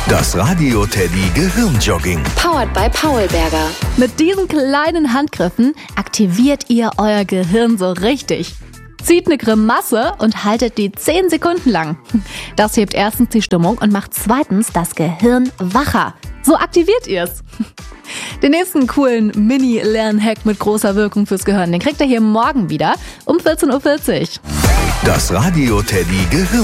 Das Radio Teddy Gehirnjogging. Powered by Paulberger. Mit diesen kleinen Handgriffen aktiviert ihr euer Gehirn so richtig. Zieht eine Grimasse und haltet die 10 Sekunden lang. Das hebt erstens die Stimmung und macht zweitens das Gehirn wacher. So aktiviert ihr's. Den nächsten coolen Mini-Lernhack mit großer Wirkung fürs Gehirn, den kriegt ihr hier morgen wieder um 14:40 Uhr. Das Radio Teddy Gehirnjogging.